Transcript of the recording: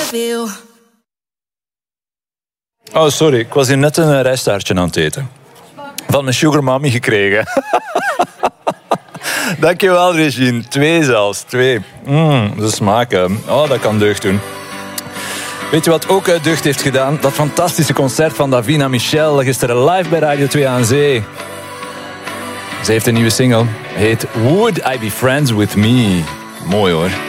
feel. Oh, sorry. Ik was hier net een rijstaartje aan het eten. Van mijn sugar mommy gekregen. Dankjewel, Regine. 2 zelfs. 2. De smaken. Oh, dat kan deugd doen. Weet je wat ook deugd heeft gedaan? Dat fantastische concert van Davina Michel. Gisteren live bij Radio 2 aan Zee. Ze heeft een nieuwe single. Heet Would I Be Friends With Me. Mooi hoor.